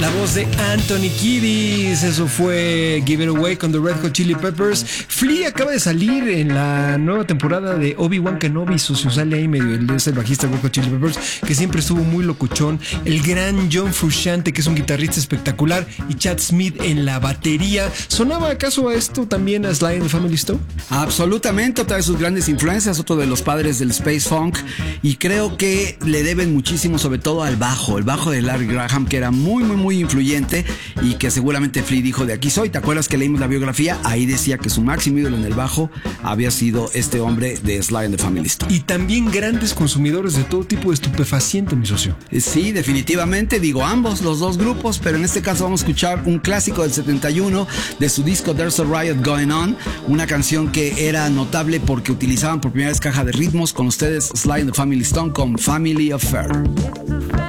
La voz de Anthony Kiedis, eso fue Give It Away con The Red Hot Chili Peppers. Flea acaba de salir en la nueva temporada de Obi-Wan Kenobi, socio, sale ahí medio, él es el bajista de Red Hot Chili Peppers, que siempre estuvo muy locuchón. El gran John Frusciante, que es un guitarrista espectacular, y Chad Smith en la batería. ¿Sonaba acaso a esto también a Sly and the Family Stone? Absolutamente, otra de sus grandes influencias, otro de los padres del Space Funk, y creo que le deben muchísimo, sobre todo al bajo, el bajo de Larry Graham, que era muy influyente y que seguramente Flea dijo: de aquí soy. ¿Te acuerdas que leímos la biografía? Ahí decía que su máximo ídolo en el bajo había sido este hombre de Sly and the Family Stone. Y también grandes consumidores de todo tipo de estupefaciente, mi socio. Sí, definitivamente, digo ambos, los dos grupos, pero en este caso vamos a escuchar un clásico del 71 de su disco There's a Riot Going On, una canción que era notable porque utilizaban por primera vez caja de ritmos. Con ustedes Sly and the Family Stone con Family Affair.